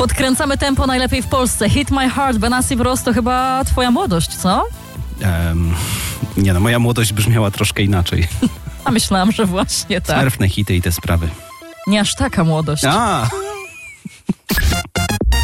Podkręcamy tempo najlepiej w Polsce. Hit My Heart, Benassi Bros to chyba twoja młodość, co? Nie no, moja młodość brzmiała troszkę inaczej. A myślałam, że właśnie tak. Surfne hity i te sprawy. Nie aż taka młodość. A!